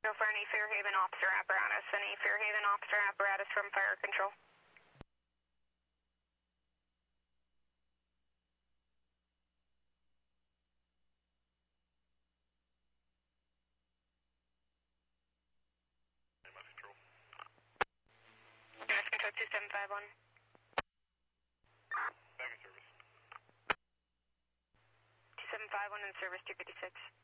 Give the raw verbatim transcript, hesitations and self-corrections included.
Go for any Fairhaven officer apparatus. Any Fairhaven officer apparatus from fire control. Units control two seven five one. Back in service. two seven five one in service two fifty-six.